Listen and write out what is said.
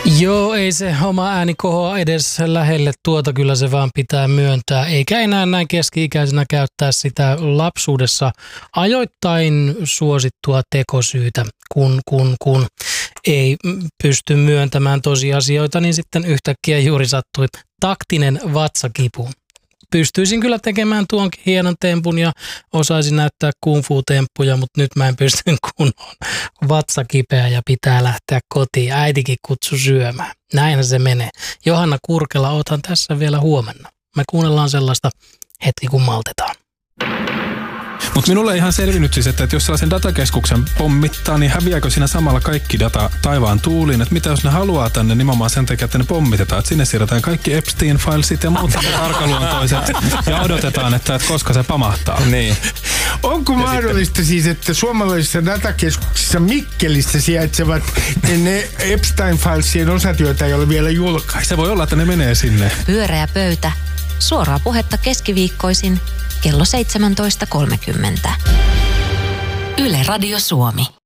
Joo, ei se oma ääni kohoa edes lähelle tuota, kyllä se vaan pitää myöntää. Eikä enää näin keski-ikäisenä käyttää sitä lapsuudessa ajoittain suosittua tekosyytä, kun ei pysty myöntämään tosiasioita, niin sitten yhtäkkiä juuri sattui taktinen vatsakipu. Pystyisin kyllä tekemään tuonkin hienon tempun ja osaisin näyttää kung fu-temppuja, mutta nyt mä en pysty kunnolla. Vatsa kipeä ja pitää lähteä kotiin. Äitikin kutsu syömään. Näinhän se menee. Johanna Kurkela, oothan tässä vielä huomenna. Me kuunnellaan sellaista hetki, kun maltetaan. Mutta minulle ei ihan selvinnyt siis, että jos sellaisen datakeskuksen pommittaa, niin häviääkö siinä samalla kaikki data taivaan tuuliin? Että mitä jos ne haluaa tänne nimenomaan sen takia, että ne pommitetaan? Että sinne siirretään kaikki Epstein-filesit ja muut arkaluontoiset ja odotetaan, että koska se pamahtaa. Niin. Onko mahdollista siis, että suomalaisissa datakeskuksissa Mikkelissä sijaitsevat ne Epstein-filesien osat, joita ei ole vielä julkaistu? Se voi olla, että ne menee sinne. Pyöreä pöytä. Suoraa puhetta keskiviikkoisin kello 17.30. Yle Radio Suomi.